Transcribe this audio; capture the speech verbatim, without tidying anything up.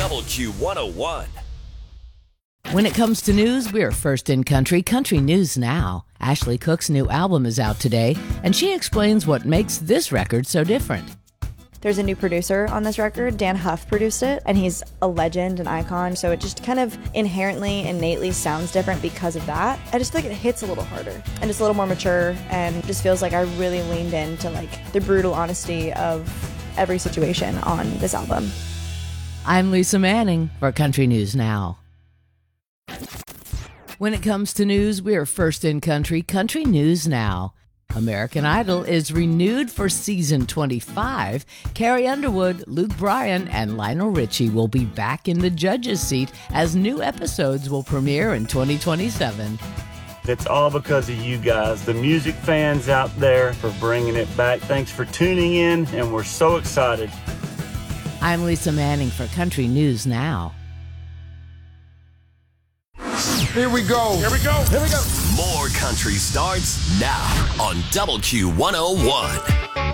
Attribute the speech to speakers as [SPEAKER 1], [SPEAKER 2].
[SPEAKER 1] Double Q one oh one.
[SPEAKER 2] When it comes to news, we're first in country, Country News Now. Ashley Cook's new album is out today, and she explains what makes this record so different.
[SPEAKER 3] There's a new producer on this record. Dan Huff produced it, and he's a legend, an icon, so it just kind of inherently, innately sounds different because of that. I just feel like it hits a little harder, and it's a little more mature, and just feels like I really leaned into like the brutal honesty of every situation on this album.
[SPEAKER 2] I'm Lisa Manning for Country News Now. When it comes to news, we're first in country, Country News Now. American Idol is renewed for season twenty-five. Carrie Underwood, Luke Bryan, and Lionel Richie will be back in the judges' seat as new episodes will premiere in twenty twenty-seven.
[SPEAKER 4] It's all because of you guys, the music fans out there, for bringing it back. Thanks for tuning in, and we're so excited.
[SPEAKER 2] I'm Lisa Manning for Country News Now.
[SPEAKER 5] Here we go.
[SPEAKER 1] Here we go.
[SPEAKER 5] Here we go.
[SPEAKER 1] More country starts now on Double Q one oh one.